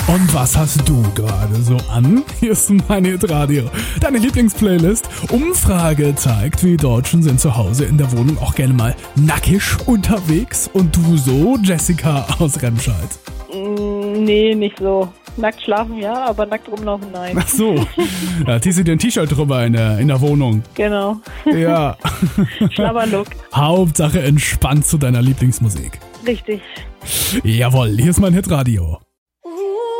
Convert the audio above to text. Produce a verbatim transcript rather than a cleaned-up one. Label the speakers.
Speaker 1: Und was hast du gerade so an? Hier ist mein Hitradio, deine Lieblingsplaylist. Umfrage zeigt, wie Deutschen sind zu Hause in der Wohnung auch gerne mal nackig unterwegs. Und du so, Jessica aus Remscheid?
Speaker 2: Mm, nee, nicht so. Nackt schlafen ja, aber nackt rumlaufen nein.
Speaker 1: Ach so, da ziehst du dir ein T-Shirt drüber in der, in der Wohnung.
Speaker 2: Genau.
Speaker 1: Ja.
Speaker 2: Schlabberlook.
Speaker 1: Hauptsache entspannt zu deiner Lieblingsmusik.
Speaker 2: Richtig.
Speaker 1: Jawohl, hier ist mein Hitradio.